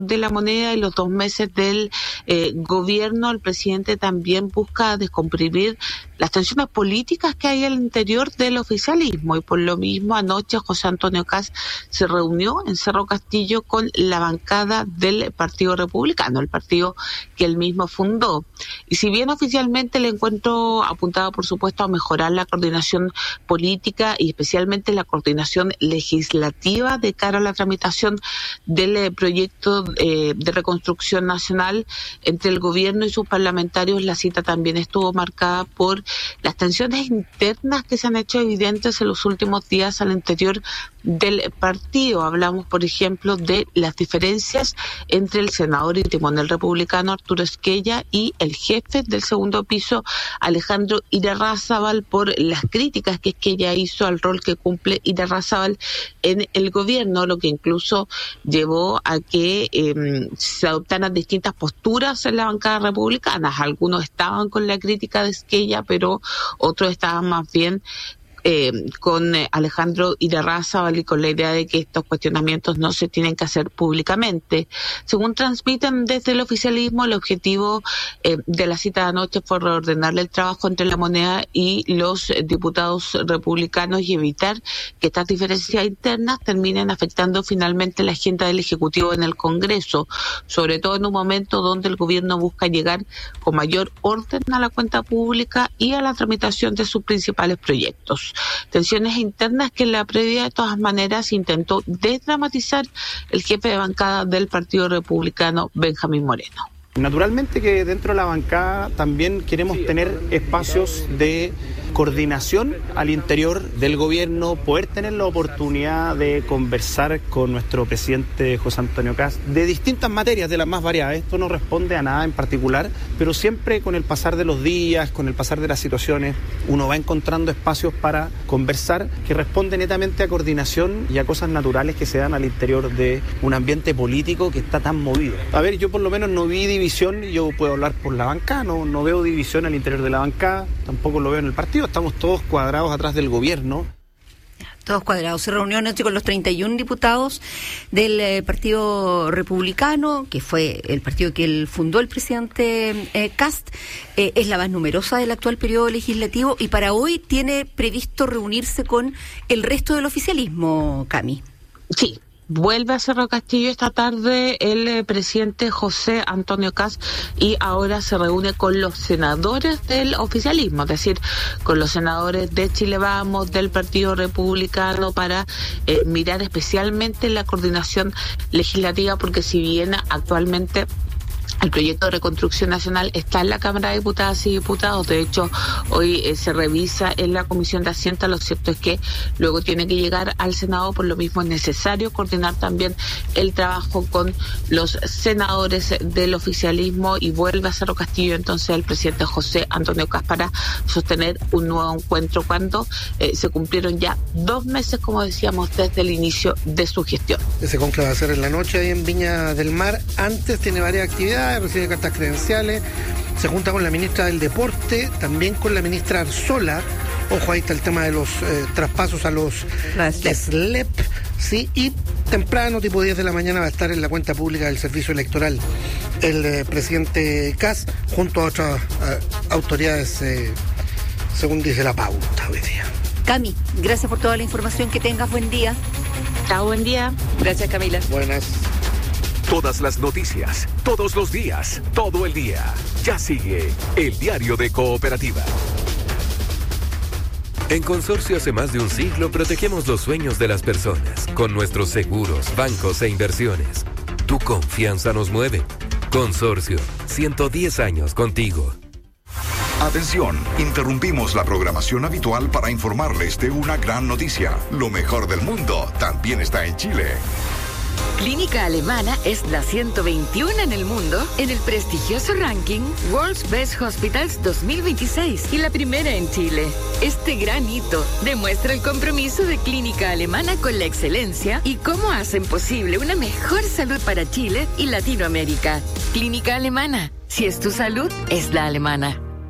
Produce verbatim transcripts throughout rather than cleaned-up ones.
de la moneda y los dos meses del eh, gobierno, el presidente también busca descomprimir las tensiones políticas que hay al interior del oficialismo, y por lo mismo anoche José Antonio Kast se reunió en Cerro Castillo con la bancada del Partido Republicano, el partido que él mismo fundó. Y si bien oficialmente el encuentro apuntaba por supuesto a mejorar la coordinación política y especialmente la coordinación legislativa de cara a la tramitación del eh, proyecto eh, de reconstrucción nacional entre el gobierno y sus parlamentarios, la cita también estuvo marcada por las tensiones internas que se han hecho evidentes en los últimos días al interior del partido. Hablamos, por ejemplo, de las diferencias entre el senador y timonel republicano Arturo Esquella y el jefe del segundo piso, Alejandro Irarrázaval, por las críticas que Esquella hizo al rol que cumple Irarrázaval en el gobierno, lo que incluso llevó a que eh, se adoptaran distintas posturas en la bancada republicana. Algunos estaban con la crítica de Esquella, pero otros estaban más bien Eh, con eh, Alejandro Irarrázaval y con la idea de que estos cuestionamientos no se tienen que hacer públicamente. Según transmiten desde el oficialismo, el objetivo eh, de la cita de anoche fue reordenarle el trabajo entre la moneda y los eh, diputados republicanos y evitar que estas diferencias internas terminen afectando finalmente la agenda del Ejecutivo en el Congreso, sobre todo en un momento donde el gobierno busca llegar con mayor orden a la cuenta pública y a la tramitación de sus principales proyectos. Tensiones internas que en la previa de todas maneras intentó desdramatizar el jefe de bancada del Partido Republicano, Benjamín Moreno. Naturalmente que dentro de la bancada también queremos tener espacios de coordinación al interior del gobierno, poder tener la oportunidad de conversar con nuestro presidente José Antonio Kast de distintas materias, de las más variadas. Esto no responde a nada en particular, pero siempre con el pasar de los días, con el pasar de las situaciones, uno va encontrando espacios para conversar que responden netamente a coordinación y a cosas naturales que se dan al interior de un ambiente político que está tan movido. A ver, yo por lo menos no vi división, yo puedo hablar por la bancada, no, no veo división al interior de la bancada, tampoco lo veo en el partido. Estamos todos cuadrados atrás del gobierno. Todos cuadrados. Se reunió anoche con los treinta y uno diputados del eh, Partido Republicano, que fue el partido que él fundó el presidente eh, Kast. Eh, es la más numerosa del actual periodo legislativo y para hoy tiene previsto reunirse con el resto del oficialismo, Cami. Sí. Vuelve a Cerro Castillo esta tarde el eh, presidente José Antonio Kast y ahora se reúne con los senadores del oficialismo, es decir, con los senadores de Chile Vamos, del Partido Republicano, para eh, mirar especialmente la coordinación legislativa, porque si bien actualmente el proyecto de reconstrucción nacional está en la Cámara de Diputadas y Diputados, de hecho hoy eh, se revisa en la Comisión de Hacienda, lo cierto es que luego tiene que llegar al Senado, por lo mismo es necesario coordinar también el trabajo con los senadores del oficialismo, y vuelve a Cerro Castillo entonces el presidente José Antonio Kast para sostener un nuevo encuentro cuando eh, se cumplieron ya dos meses, como decíamos, desde el inicio de su gestión. Ese conclave va a ser en la noche ahí en Viña del Mar. Antes tiene varias actividades, recibe cartas credenciales, se junta con la ministra del Deporte, también con la ministra Arzola. Ojo, ahí está el tema de los eh, traspasos a los S L E P, sí, y temprano, tipo diez de la mañana, va a estar en la cuenta pública del Servicio Electoral el eh, presidente Kast, junto a otras eh, autoridades, eh, según dice la pauta hoy día. Cami, gracias por toda la información, que tengas buen día. Chao, buen día. Gracias, Camila. Buenas. Todas las noticias, todos los días, todo el día. Ya sigue el Diario de Cooperativa. En Consorcio hace más de un siglo protegemos los sueños de las personas con nuestros seguros, bancos e inversiones. Tu confianza nos mueve. Consorcio, ciento diez años contigo. Atención, interrumpimos la programación habitual para informarles de una gran noticia. Lo mejor del mundo también está en Chile. Clínica Alemana es la ciento veintiuno en el mundo en el prestigioso ranking World's Best Hospitals dos mil veintiséis y la primera en Chile. Este gran hito demuestra el compromiso de Clínica Alemana con la excelencia y cómo hacen posible una mejor salud para Chile y Latinoamérica. Clínica Alemana, si es tu salud, es la alemana.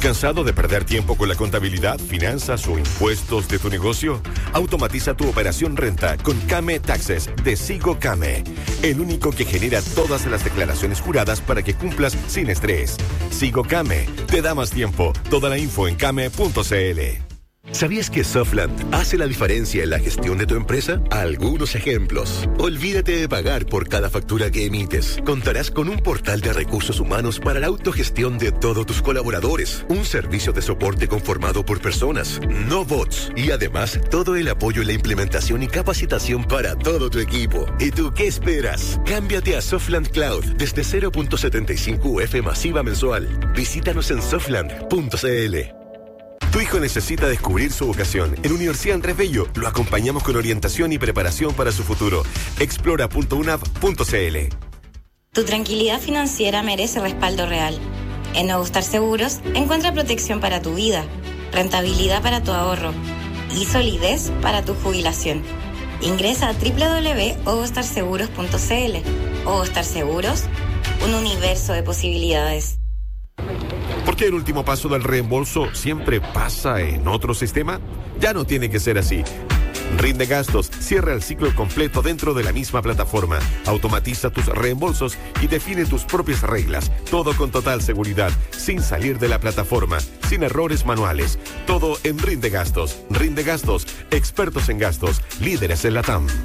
¿Cansado de perder tiempo con la contabilidad, finanzas o impuestos de tu negocio? Automatiza tu operación renta con Came Taxes de Sigo Came, el único que genera todas las declaraciones juradas para que cumplas sin estrés. Sigo Came, te da más tiempo. Toda la info en came punto c l. ¿Sabías que Softland hace la diferencia en la gestión de tu empresa? Algunos ejemplos. Olvídate de pagar por cada factura que emites. Contarás con un portal de recursos humanos para la autogestión de todos tus colaboradores. Un servicio de soporte conformado por personas, no bots. Y además, todo el apoyo en la implementación y capacitación para todo tu equipo. ¿Y tú qué esperas? Cámbiate a Softland Cloud desde cero punto setenta y cinco U F masiva mensual. Visítanos en softland punto c l. Tu hijo necesita descubrir su vocación. En Universidad Andrés Bello lo acompañamos con orientación y preparación para su futuro. explora punto u n a v punto c l. Tu tranquilidad financiera merece respaldo real. En Nuevo Star Seguros encuentra protección para tu vida, rentabilidad para tu ahorro y solidez para tu jubilación. Ingresa a doble u doble u doble u punto ovostar seguros punto c l. Ovostar Seguros, un universo de posibilidades. ¿Por qué el último paso del reembolso siempre pasa en otro sistema? Ya no tiene que ser así. Rinde Gastos cierra el ciclo completo dentro de la misma plataforma. Automatiza tus reembolsos y define tus propias reglas. Todo con total seguridad, sin salir de la plataforma, sin errores manuales. Todo en Rinde Gastos. Rinde Gastos, expertos en gastos, líderes en la T A M.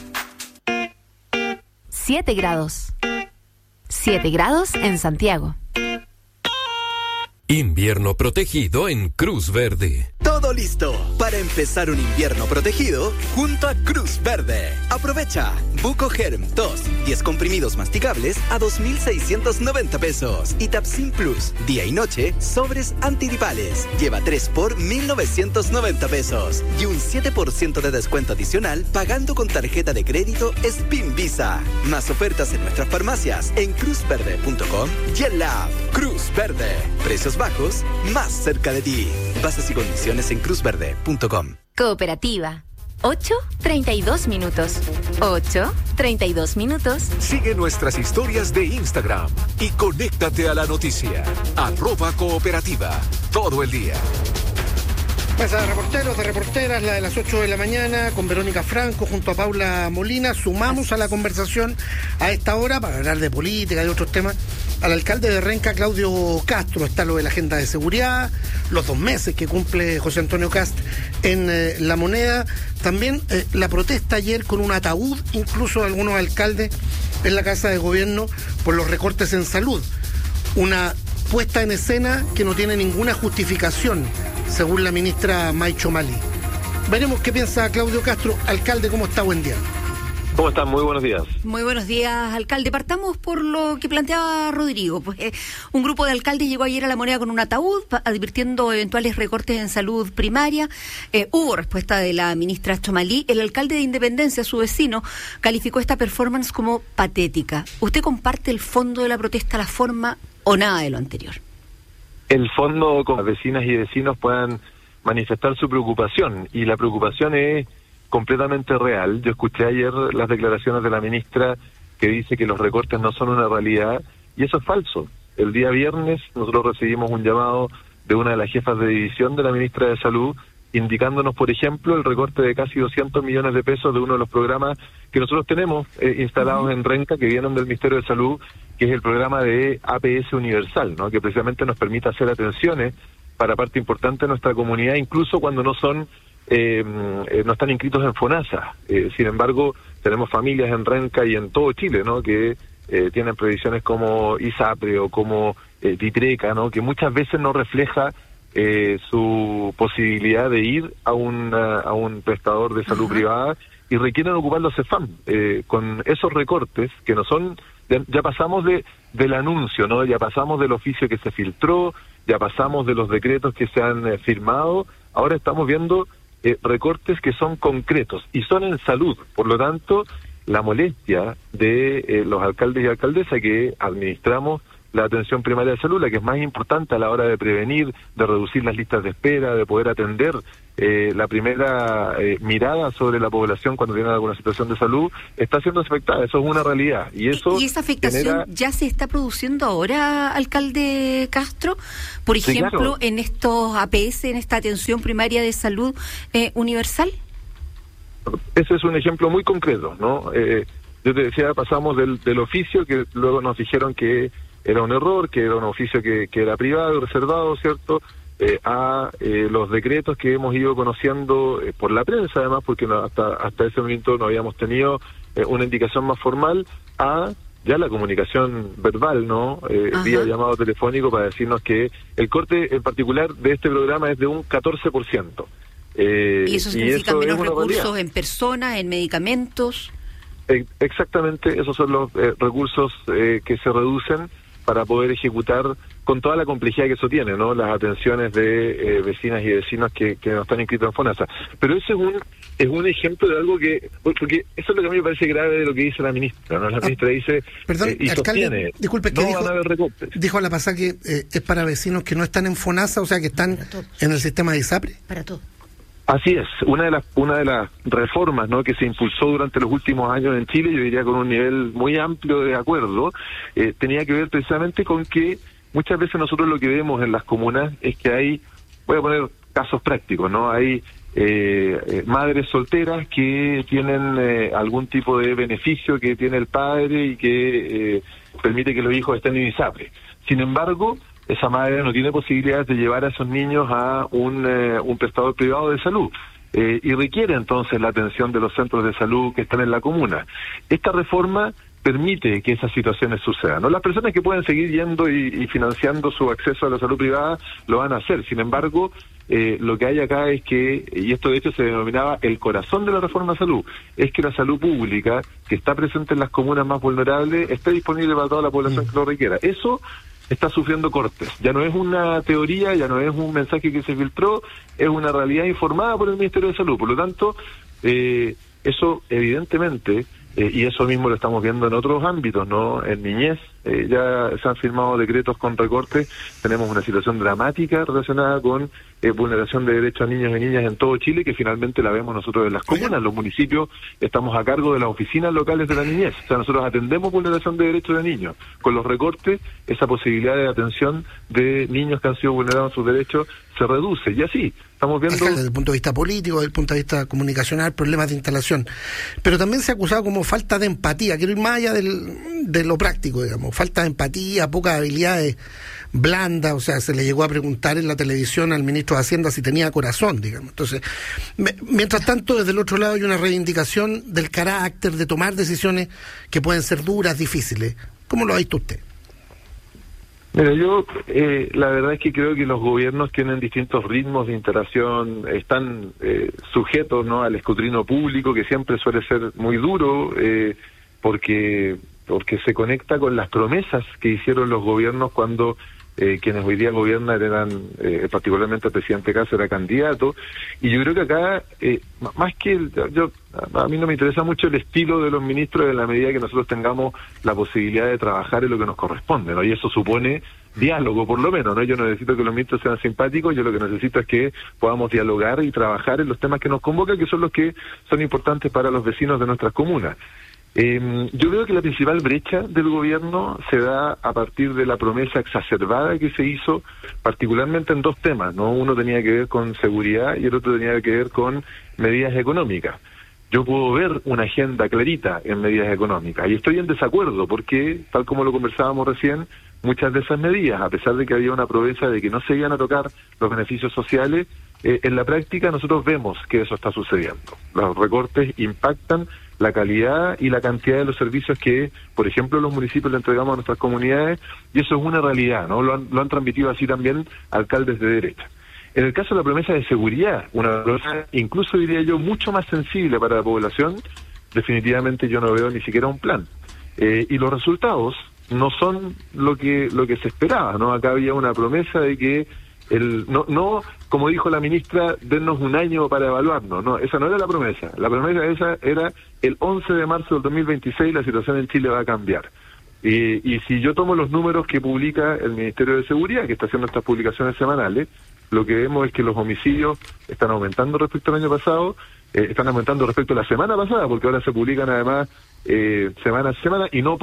siete grados. siete grados en Santiago. Invierno protegido en Cruz Verde. Todo listo para empezar un invierno protegido junto a Cruz Verde. Aprovecha Buco Germ dos, diez comprimidos masticables a dos mil seiscientos noventa pesos y Tapsin Plus, día y noche, sobres antigripales. Lleva tres por mil novecientos noventa pesos y un siete por ciento de descuento adicional pagando con tarjeta de crédito Spin Visa. Más ofertas en nuestras farmacias en cruz verde punto com y en la app Cruz Verde. Precios bajos, más cerca de ti. Bases y condiciones en cruz verde punto com. Cooperativa. ocho treinta y dos minutos. ocho treinta y dos minutos. Sigue nuestras historias de Instagram y conéctate a la noticia. Arroba Cooperativa. Todo el día. Mesa de reporteros, de reporteras, la de las ocho de la mañana, con Verónica Franco junto a Paula Molina. Sumamos a la conversación a esta hora, para hablar de política y de otros temas, al alcalde de Renca, Claudio Castro. Está lo de la agenda de seguridad, los dos meses que cumple José Antonio Cast en eh, La Moneda. También eh, la protesta ayer con un ataúd, incluso de algunos alcaldes, en la Casa de Gobierno por los recortes en salud. Una puesta en escena que no tiene ninguna justificación, según la ministra Maicho Malí. Veremos qué piensa Claudio Castro. Alcalde, ¿cómo está? Buen día. ¿Cómo están? Muy buenos días. Muy buenos días, alcalde. Partamos por lo que planteaba Rodrigo. Pues eh, un grupo de alcaldes llegó ayer a La Moneda con un ataúd, advirtiendo eventuales recortes en salud primaria. Eh, hubo respuesta de la ministra Chomalí. El alcalde de Independencia, su vecino, calificó esta performance como patética. ¿Usted comparte el fondo de la protesta, la forma o nada de lo anterior? El fondo, con las vecinas y vecinos puedan manifestar su preocupación, y la preocupación es completamente real. Yo escuché ayer las declaraciones de la ministra que dice que los recortes no son una realidad, y eso es falso. El día viernes nosotros recibimos un llamado de una de las jefas de división de la ministra de Salud, indicándonos, por ejemplo, el recorte de casi doscientos millones de pesos de uno de los programas que nosotros tenemos eh, instalados en Renca, que vienen del Ministerio de Salud, que es el programa de A P S Universal, ¿no?, que precisamente nos permite hacer atenciones para parte importante de nuestra comunidad, incluso cuando no son eh, eh, no están inscritos en FONASA. Eh, sin embargo, tenemos familias en Renca y en todo Chile, ¿no?, que eh, tienen previsiones como ISAPRE o como eh, Ditreca, ¿no?, que muchas veces no refleja eh, su posibilidad de ir a, una, a un prestador de salud uh-huh. privada, y requieren ocupar los CEFAM. Eh, con esos recortes, que no son... Ya, ya pasamos de del anuncio, ¿no? Ya pasamos del oficio que se filtró, ya pasamos de los decretos que se han eh, firmado, ahora estamos viendo eh, recortes que son concretos y son en salud. Por lo tanto, la molestia de eh, los alcaldes y alcaldesas que administramos la atención primaria de salud, la que es más importante a la hora de prevenir, de reducir las listas de espera, de poder atender eh, la primera eh, mirada sobre la población cuando tiene alguna situación de salud, está siendo afectada. Eso es una realidad. Y eso ¿Y esa afectación genera... ya se está produciendo ahora, alcalde Castro? Por ejemplo, sí, claro. en estos A P S, en esta atención primaria de salud eh, universal. Ese es un ejemplo muy concreto, ¿no? Eh, yo te decía, pasamos del, del oficio, que luego nos dijeron que era un error, que era un oficio que, que era privado y reservado, ¿cierto?, eh, a eh, los decretos que hemos ido conociendo eh, por la prensa, además, porque no, hasta hasta ese momento no habíamos tenido eh, una indicación más formal, a ya la comunicación verbal, ¿no?, eh, vía llamado telefónico para decirnos que el corte en particular de este programa es de un catorce por ciento. Eh, ¿Y eso significa y eso menos recursos realidad. en personas, en medicamentos? Eh, exactamente, esos son los eh, recursos eh, que se reducen para poder ejecutar con toda la complejidad que eso tiene, ¿no?, las atenciones de eh, vecinas y vecinos que, que no están inscritos en FONASA. Pero ese es un es un ejemplo de algo que, porque eso es lo que a mí me parece grave de lo que dice la ministra, ¿no? La ministra ah, dice perdón, eh, y alcalde, sostiene, disculpe, que no dijo, van a haber recortes. Dijo a la pasada que eh, es para vecinos que no están en FONASA, o sea, que están en el sistema de ISAPRE. Para todo. Así es, una de las una de las reformas, ¿no?, que se impulsó durante los últimos años en Chile, yo diría con un nivel muy amplio de acuerdo, eh, tenía que ver precisamente con que muchas veces nosotros lo que vemos en las comunas es que hay, voy a poner casos prácticos, ¿no?, hay eh, eh, madres solteras que tienen eh, algún tipo de beneficio que tiene el padre y que eh, permite que los hijos estén en ISAPRE. Sin embargo, esa madre no tiene posibilidades de llevar a esos niños a un, eh, un prestador privado de salud eh, y requiere entonces la atención de los centros de salud que están en la comuna. Esta reforma permite que esas situaciones sucedan, ¿no? Las personas que pueden seguir yendo y, y financiando su acceso a la salud privada lo van a hacer. Sin embargo, eh, lo que hay acá es que, y esto de hecho se denominaba el corazón de la reforma de salud, es que la salud pública que está presente en las comunas más vulnerables esté disponible para toda la población que lo requiera. Eso está sufriendo cortes. Ya no es una teoría, ya no es un mensaje que se filtró, es una realidad informada por el Ministerio de Salud. Por lo tanto, eh, eso evidentemente, eh, y eso mismo lo estamos viendo en otros ámbitos, ¿no? En niñez eh, ya se han firmado decretos con recortes, tenemos una situación dramática relacionada con eh, vulneración de derechos a niños y niñas en todo Chile, que finalmente la vemos nosotros en las comunas. Los municipios estamos a cargo de las oficinas locales de la niñez, o sea, nosotros atendemos vulneración de derechos de niños. Con los recortes, esa posibilidad de atención de niños que han sido vulnerados en sus derechos se reduce, y así estamos viendo... Desde el punto de vista político, desde el punto de vista comunicacional, problemas de instalación. Pero también se ha acusado como falta de empatía, quiero ir más allá del, de lo práctico, digamos, falta de empatía, pocas habilidades blandas, o sea, se le llegó a preguntar en la televisión al ministro de Hacienda si tenía corazón, digamos. Entonces, me, mientras tanto, desde el otro lado hay una reivindicación del carácter, de tomar decisiones que pueden ser duras, difíciles. ¿Cómo lo ha visto usted? Mira, yo eh, la verdad es que creo que los gobiernos tienen distintos ritmos de interacción, están eh, sujetos, ¿no?, al escrutinio público, que siempre suele ser muy duro, eh, porque porque se conecta con las promesas que hicieron los gobiernos cuando eh, quienes hoy día gobiernan eran, eh, particularmente el presidente Caso era candidato, y yo creo que acá, eh, más que, el, yo a mí no me interesa mucho el estilo de los ministros en la medida que nosotros tengamos la posibilidad de trabajar en lo que nos corresponde, ¿no? Y eso supone diálogo, por lo menos, ¿no? Yo no necesito que los ministros sean simpáticos, yo lo que necesito es que podamos dialogar y trabajar en los temas que nos convocan, que son los que son importantes para los vecinos de nuestras comunas. Eh, yo creo que la principal brecha del gobierno se da a partir de la promesa exacerbada que se hizo, particularmente en dos temas, ¿no? Uno tenía que ver con seguridad y el otro tenía que ver con medidas económicas. Yo puedo ver una agenda clarita en medidas económicas y estoy en desacuerdo porque, tal como lo conversábamos recién, muchas de esas medidas, a pesar de que había una promesa de que no se iban a tocar los beneficios sociales, eh, en la práctica nosotros vemos que eso está sucediendo. Los recortes impactan la calidad y la cantidad de los servicios que, por ejemplo, los municipios le entregamos a nuestras comunidades, y eso es una realidad, ¿no? Lo han, lo han transmitido así también alcaldes de derecha. En el caso de la promesa de seguridad, una promesa incluso diría yo mucho más sensible para la población, definitivamente yo no veo ni siquiera un plan. Eh, y los resultados no son lo que lo que se esperaba, ¿no? Acá había una promesa de que el no no como dijo la ministra, dennos un año para evaluarnos. No, esa no era la promesa. La promesa esa era el once de marzo del dos mil veintiséis la situación en Chile va a cambiar. Y, y si yo tomo los números que publica el Ministerio de Seguridad, que está haciendo estas publicaciones semanales, lo que vemos es que los homicidios están aumentando respecto al año pasado, eh, están aumentando respecto a la semana pasada, porque ahora se publican además eh, semana a semana, y no